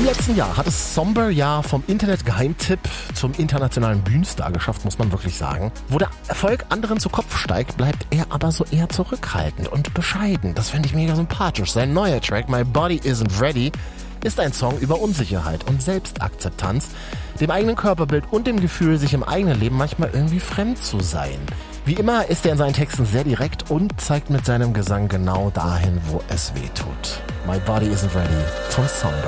letzten Jahr hat es Somber vom Internet-Geheimtipp zum internationalen Bühnenstar geschafft, muss man wirklich sagen. Wo der Erfolg anderen zu Kopf steigt, bleibt er aber so eher zurückhaltend und bescheiden. Das finde ich mega sympathisch. Sein neuer Track, My Body Isn't Ready, ist ein Song über Unsicherheit und Selbstakzeptanz, dem eigenen Körperbild und dem Gefühl, sich im eigenen Leben manchmal irgendwie fremd zu sein. Wie immer ist er in seinen Texten sehr direkt und zeigt mit seinem Gesang genau dahin, wo es weh tut. My Body Isn't Ready von Somber.